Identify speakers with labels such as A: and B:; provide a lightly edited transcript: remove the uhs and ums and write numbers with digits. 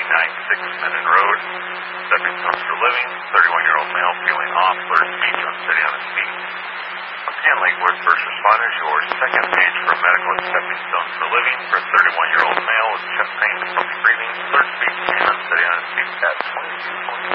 A: 396 Menon Road. Subject comes for living. 31-year-old male feeling off. Blurred speech, unsteady on his feet. Once again, Lakewood First Responders, your second page for medical accepting stones for living for a 31-year-old male with chest pain, difficulty breathing, blurred speech, and unsteady on his feet at 2220.